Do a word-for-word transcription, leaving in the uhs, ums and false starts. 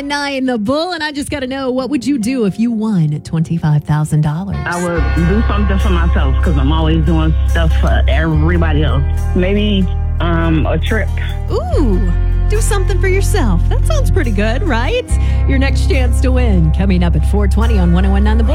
one nine The Bull, and I just got to know, what would you do if you won twenty-five thousand dollars? I would do something for myself because I'm always doing stuff for everybody else. Maybe um, a trip. Ooh, do something for yourself. That sounds pretty good, right? Your next chance to win coming up at four twenty on one oh one nine The Bull.